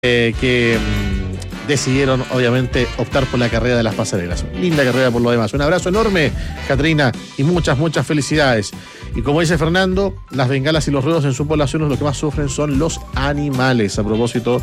que decidieron obviamente optar por la carrera de las pasarelas. Linda carrera por lo demás. Un abrazo enorme, Catrina, y muchas felicidades. Y como dice Fernando, las bengalas y los ruedos en sus poblaciones lo que más sufren son los animales, a propósito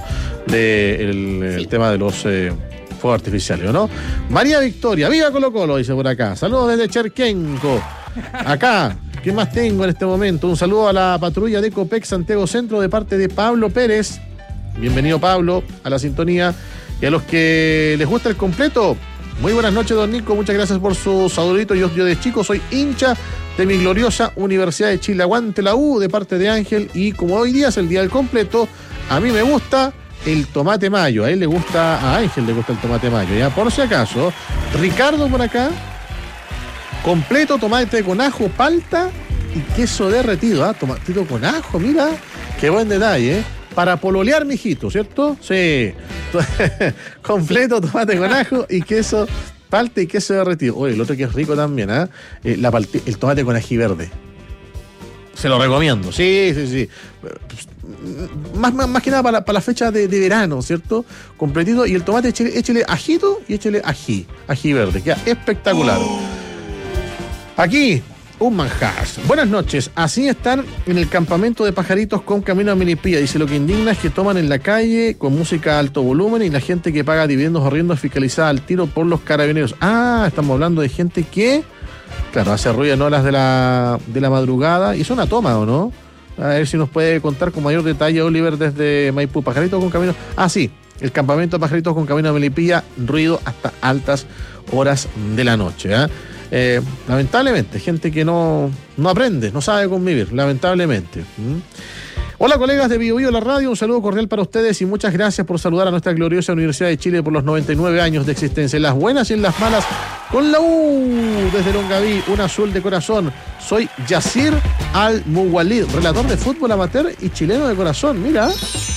del tema de los fuegos artificiales, ¿no? María Victoria, viva Colo Colo, dice por acá. Saludos desde Cherquenco. Acá, ¿qué más tengo en este momento? Un saludo a la patrulla de Copec Santiago Centro de parte de Pablo Pérez. Bienvenido, Pablo, a la sintonía. Y a los que les gusta el completo, muy buenas noches, don Nico. Muchas gracias por su saludito. Yo de chico soy hincha de mi gloriosa Universidad de Chile. Aguante la U, de parte de Ángel. Y como hoy día es el día del completo, a mí me gusta el tomate mayo. A Ángel le gusta el tomate mayo, ya, por si acaso. Ricardo por acá. Completo, tomate con ajo, palta y queso derretido. Tomatito con ajo, mira. Qué buen detalle, para pololear, mijito, ¿cierto? Sí. Completo, tomate con ajo y queso, palta y queso derretido. Oye, el otro que es rico también, ¿ah? El tomate con ají verde. Se lo recomiendo. Sí. Más que nada para la fecha de verano, ¿cierto? Completito. Y el tomate, échele ajito y échele ají verde. Queda espectacular. Aquí, un manjar. Buenas noches. Así están en el campamento de pajaritos con camino a Melipilla. Dice, lo que indigna es que toman en la calle con música a alto volumen y la gente que paga dividendos o arriendos fiscalizada al tiro por los carabineros. Estamos hablando de gente que, claro, hace ruido en horas de la madrugada. Y es una toma, ¿o no? A ver si nos puede contar con mayor detalle Oliver desde Maipú. Pajaritos con camino... sí, el campamento de pajaritos con camino a Melipilla, ruido hasta altas horas de la noche, lamentablemente, gente que no aprende, no sabe convivir, lamentablemente. Hola, colegas de Bio Bio La Radio, un saludo cordial para ustedes y muchas gracias por saludar a nuestra gloriosa Universidad de Chile por los 99 años de existencia, en las buenas y en las malas, con la U desde Longaví, un azul de corazón. Soy Yacir Al-Muwalid, relator de fútbol amateur y chileno de corazón. Mira.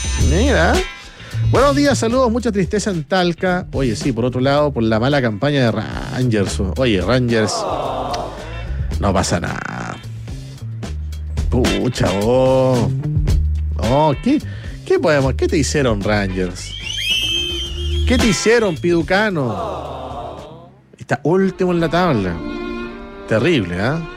Buenos días, saludos, mucha tristeza en Talca. Oye, sí, por otro lado, por la mala campaña de Rangers. Oye, Rangers, no pasa nada. Pucha, ¿qué te hicieron, Rangers? ¿Qué te hicieron, Piducano? Está último en la tabla. Terrible,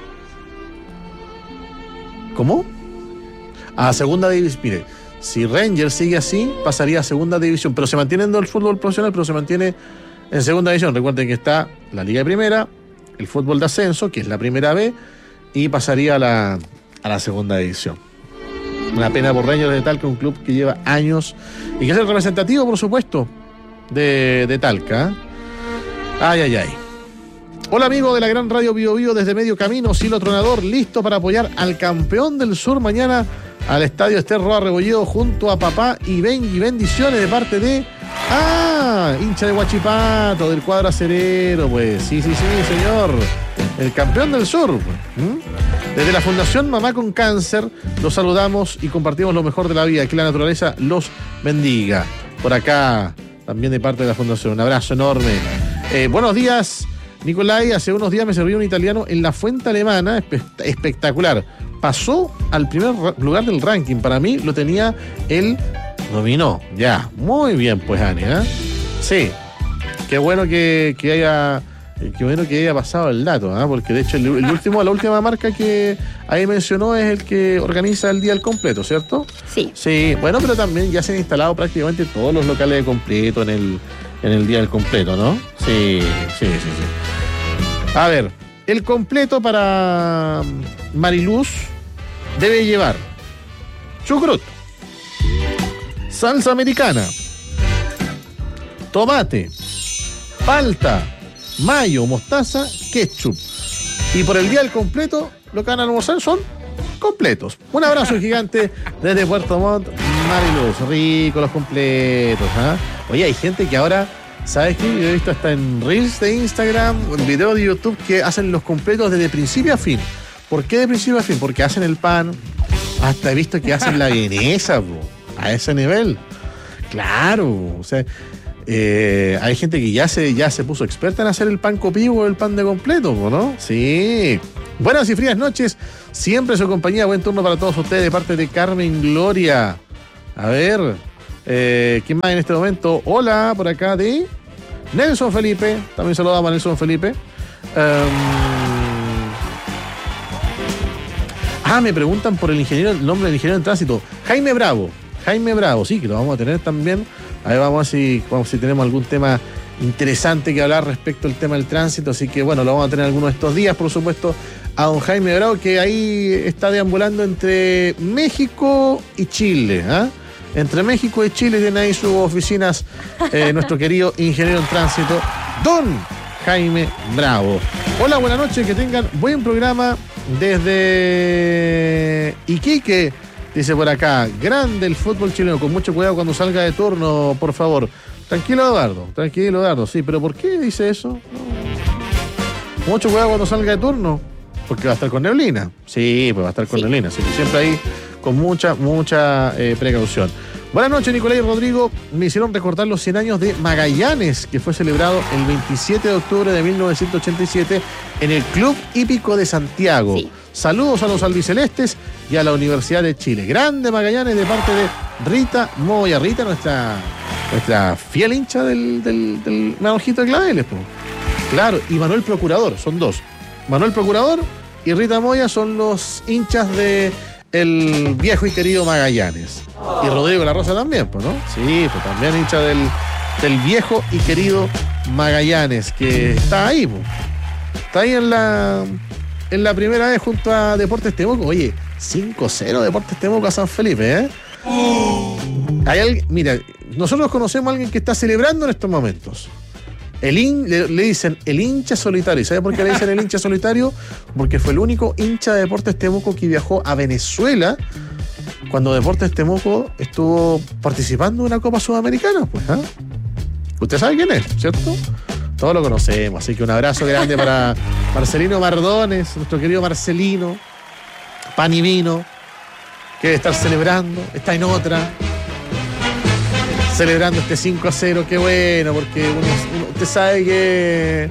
¿Cómo? Segunda división, mire. Si Rangers sigue así, pasaría a segunda división, pero se mantiene en el fútbol profesional, pero se mantiene en segunda división. Recuerden que está la Liga de Primera, el fútbol de ascenso, que es la Primera B, y pasaría a la segunda división. Una pena por Rangers de Talca, un club que lleva años y que es el representativo, por supuesto, de Talca. Ay. Hola, amigo de la gran radio Bio Bio desde Medio Camino, Silo Tronador, listo para apoyar al campeón del sur mañana al estadio Ester Roa Rebolledo junto a papá y bendiciones de parte de hincha de Huachipato, del cuadro acerero, pues. Sí, señor. El campeón del sur. Desde la Fundación Mamá con Cáncer los saludamos y compartimos lo mejor de la vida, que la naturaleza los bendiga. Por acá, también de parte de la Fundación. Un abrazo enorme. Buenos días, Nicolai. Hace unos días me serví un italiano en la Fuente Alemana, espectacular. Pasó al primer lugar del ranking. Para mí lo tenía, él dominó. Ya, muy bien, pues, Ani, Sí, qué bueno que haya pasado el dato, porque de hecho la última marca que ahí mencionó es el que organiza el día al completo, ¿cierto? Sí. Sí, bueno, pero también ya se han instalado prácticamente todos los locales de completo en el día del completo, ¿no? Sí. A ver, el completo para Mariluz debe llevar chucrut, salsa americana, tomate, palta, mayo, mostaza, ketchup. Y por el día del completo, lo que van a almorzar son completos. Un abrazo gigante desde Puerto Montt, Mariluz. Rico los completos, Oye, hay gente que ahora, ¿sabes qué? Yo he visto hasta en Reels de Instagram, en videos de YouTube, que hacen los completos desde principio a fin. ¿Por qué de principio a fin? Porque hacen el pan. Hasta he visto que hacen la vienesa, a ese nivel. Claro, o sea, hay gente que ya se puso experta en hacer el pan copivo o el pan de completo, ¿no? Sí. Buenas y frías noches. Siempre su compañía. Buen turno para todos ustedes de parte de Carmen Gloria. A ver, ¿Quién más en este momento? Hola, por acá de Nelson Felipe. También saludamos a Nelson Felipe. Me preguntan por el nombre del ingeniero en tránsito. Jaime Bravo, sí, que lo vamos a tener también. Ahí vamos a ver si tenemos algún tema interesante que hablar respecto al tema del tránsito. Así que bueno, lo vamos a tener algunos de estos días, por supuesto, a don Jaime Bravo, que ahí está deambulando entre México y Chile. Entre México y Chile tiene ahí sus oficinas nuestro querido ingeniero en tránsito, don Jaime Bravo. Hola, buenas noches, que tengan buen programa desde Iquique, dice por acá. Grande el fútbol chileno, con mucho cuidado cuando salga de turno, por favor. Tranquilo, Eduardo, sí, pero ¿por qué dice eso? No. Mucho cuidado cuando salga de turno, porque va a estar con neblina. Sí, pues va a estar con neblina, así que siempre ahí con mucha precaución. Buenas noches, Nicolás y Rodrigo. Me hicieron recordar los 100 años de Magallanes, que fue celebrado el 27 de octubre de 1987 en el Club Hípico de Santiago. Sí. Saludos a los albicelestes y a la Universidad de Chile. Grande Magallanes, de parte de Rita Moya. Rita, nuestra fiel hincha del Naranjito de Claveles, po. Claro, y Manuel Procurador, son dos. Manuel Procurador y Rita Moya son los hinchas de el viejo y querido Magallanes. Y Rodrigo La Rosa también, pues, ¿no? Sí, pues también hincha del viejo y querido Magallanes, que está ahí, pues. Está ahí en la primera vez junto a Deportes Temuco. Oye, 5-0 Deportes Temuco a San Felipe, ¿eh? Mira, nosotros conocemos a alguien que está celebrando en estos momentos. Le dicen el hincha solitario. ¿Y sabe por qué le dicen el hincha solitario? Porque fue el único hincha de Deportes Temuco que viajó a Venezuela cuando Deportes Temuco estuvo participando en una Copa Sudamericana, pues, ¿eh? Usted sabe quién es, ¿cierto? Todos lo conocemos, así que un abrazo grande para Marcelino Mardones, nuestro querido Marcelino, pan y vino, que debe estar celebrando, está en otra, celebrando este 5-0, qué bueno, porque usted sabe que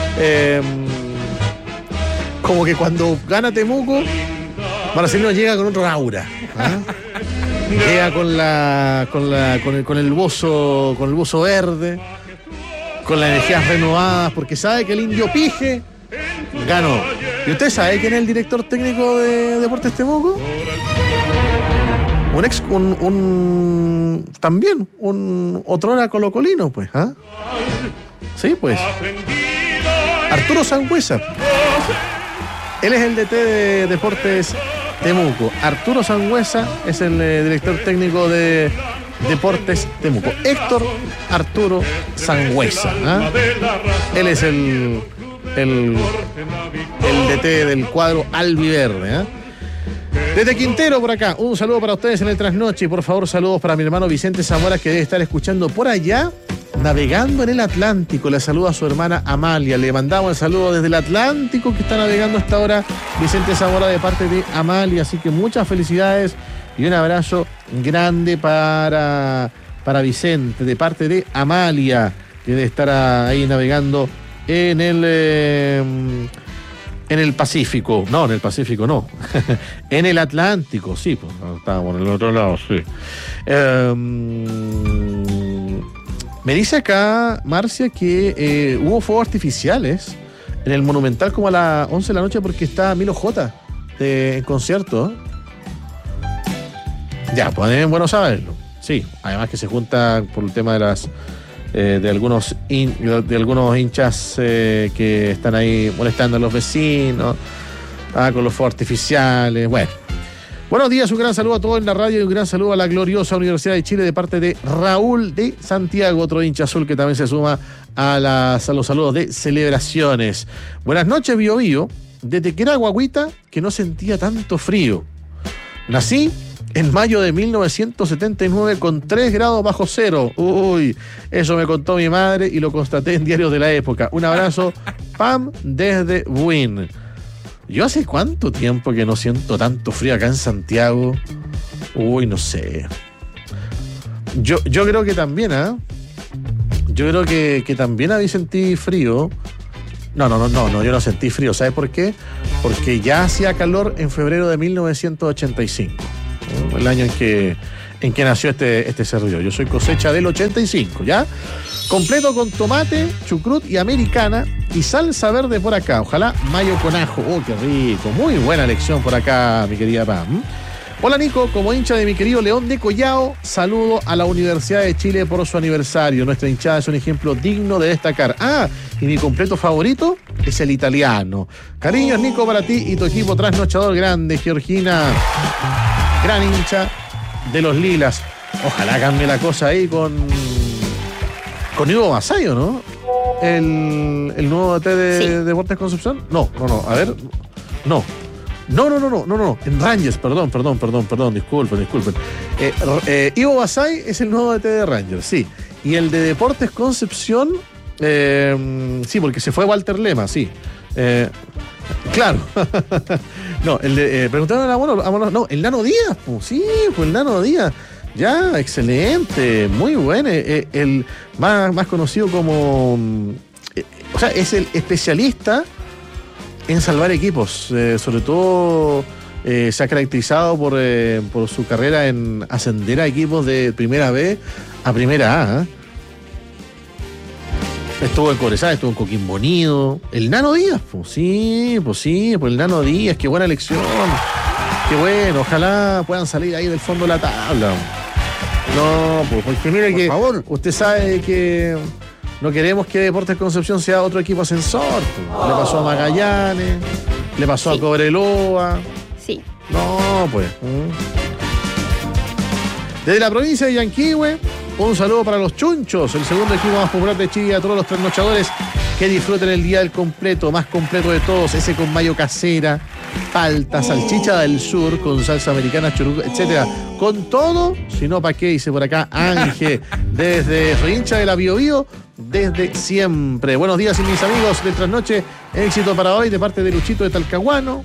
como que cuando gana Temuco, Marcelino llega con otro aura, ¿eh? Llega con el buzo verde, con las energías renovadas, porque sabe que el Indio Pije ganó. ¿Y usted sabe quién es el director técnico de Deportes Temuco? También un otrora colocolino, pues, ¿ah? Sí, pues. Arturo Sangüesa. Él es el DT de Deportes Temuco. Arturo Sangüesa es el director técnico de Deportes Temuco. Héctor Arturo Sangüesa, ¿ah? Él es el DT del cuadro albiverde, ¿eh? Desde Quintero por acá, un saludo para ustedes en el trasnoche y por favor saludos para mi hermano Vicente Zamora, que debe estar escuchando por allá, navegando en el Atlántico. Le saluda a su hermana Amalia. Le mandamos el saludo desde el Atlántico, que está navegando hasta ahora Vicente Zamora, de parte de Amalia. Así que muchas felicidades y un abrazo grande para Vicente, de parte de Amalia, que debe estar ahí navegando en el Pacífico. No, en el Pacífico no. En el Atlántico, sí, pues estábamos en el otro lado, sí. Me dice acá Marcia que hubo fuegos artificiales en el Monumental como a las 11 de la noche porque está Milo J en concierto. Ya, pues es bueno saberlo. Sí, además que se junta por el tema de las de algunos hinchas que están ahí molestando a los vecinos, con los fuegos artificiales. Bueno, buenos días, un gran saludo a todos en la radio y un gran saludo a la gloriosa Universidad de Chile de parte de Raúl de Santiago, otro hincha azul que también se suma a los saludos de celebraciones. Buenas noches, Bio Bio. Desde que era guaguita que no sentía tanto frío. Nací en mayo de 1979 con 3 grados bajo cero. Uy, eso me contó mi madre y lo constaté en diarios de la época. Un abrazo, Pam, desde Buin. Yo hace cuánto tiempo que no siento tanto frío acá en Santiago. Uy, no sé. Yo creo que también, ¿ah? Yo creo que también había sentido frío. No, yo no sentí frío. ¿Sabes por qué? Porque ya hacía calor en febrero de 1985. El año en que nació este cerrillo. Yo soy cosecha del 85, ¿ya? Completo con tomate, chucrut y americana y salsa verde por acá. Ojalá mayo con ajo. Oh, qué rico. Muy buena elección por acá, mi querida Pam. Hola, Nico. Como hincha de mi querido León de Collao, saludo a la Universidad de Chile por su aniversario. Nuestra hinchada es un ejemplo digno de destacar. Y mi completo favorito es el italiano. Cariños, Nico, para ti y tu equipo trasnochador grande, Georgina. Gran hincha de los Lilas. Ojalá cambie la cosa ahí con Ivo Vasallo, ¿no? El nuevo DT de Deportes Concepción. No. A ver. No. En Rangers, perdón. Disculpen. Ivo Basay es el nuevo DT de Rangers, sí. Y el de Deportes Concepción, sí, porque se fue Walter Lema, sí. Claro. No, el de. Preguntaron a Mono, no, el Nano Díaz, pues sí, pues el Nano Díaz. Ya, excelente, muy bueno. El más conocido como. O sea, es el especialista en salvar equipos. Sobre todo se ha caracterizado por su carrera en ascender a equipos de primera B a primera A. Estuvo en Cobresal, estuvo en Coquimbo Unido. El Nano Díaz, pues el Nano Díaz, qué buena elección. Qué bueno, ojalá puedan salir ahí del fondo de la tabla. No, pues porque mire por que favor. Usted sabe que no queremos que Deportes Concepción sea otro equipo ascensor. Pues. Le pasó a Magallanes, le pasó a Cobreloa. Sí. No, pues. Desde la provincia de Yanquihue, un saludo para los Chunchos, el segundo equipo más popular de Chile, a todos los trasnochadores que disfruten el día del completo, más completo de todos, ese con mayo casera, palta, salchicha del sur, con salsa americana, churuca, etcétera. Con todo, si no, ¿para qué? Dice por acá Ángel, desde Rincha de la Biobío, desde siempre. Buenos días, mis amigos de Trasnoche, éxito para hoy de parte de Luchito de Talcahuano.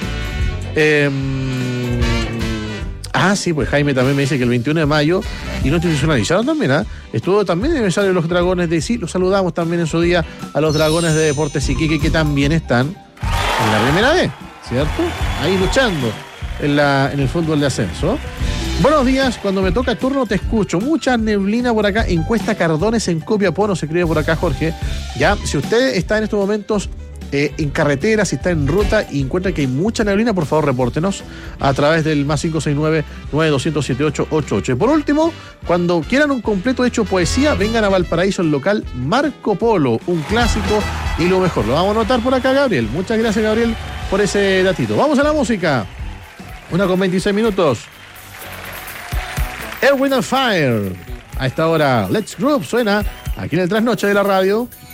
Sí, pues Jaime también me dice que el 21 de mayo, y no institucionalizaron también, estuvo también el aniversario de los Dragones de los saludamos también en su día a los Dragones de Deportes Iquique, que también están en la primera vez, ¿cierto? Ahí luchando en el fútbol de ascenso. Buenos días, cuando me toca turno te escucho. Mucha neblina por acá, encuesta Cardones en Copiapó, nos escribe por acá Jorge. Ya, si usted está en estos momentos en carretera, si está en ruta y encuentra que hay mucha neblina, por favor repórtenos a través del más 569-9200-7888. Y por último, cuando quieran un completo hecho poesía, vengan a Valparaíso, el local Marco Polo, un clásico y lo mejor. Lo vamos a anotar por acá, Gabriel. Muchas gracias, Gabriel, por ese datito. Vamos a la música. 1:26. Earth, Wind and Fire. A esta hora, Let's Group suena aquí en el Trasnoche de la radio.